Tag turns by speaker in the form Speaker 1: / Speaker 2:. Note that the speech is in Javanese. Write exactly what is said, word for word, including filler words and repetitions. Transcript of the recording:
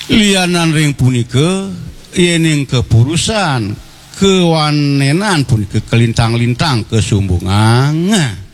Speaker 1: lianan ring punika yening kepurusan kewanenan punika kelintang-lintang kesumbungan